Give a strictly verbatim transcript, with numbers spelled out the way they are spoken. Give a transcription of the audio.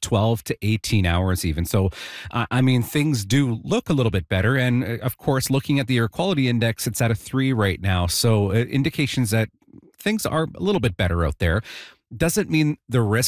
last twelve to eighteen hours even. So, uh, I mean, things do look a little bit better. And uh, of course, looking at the air quality index, it's at a three right now. So, uh, indications that things are a little bit better out there. Doesn't mean the risk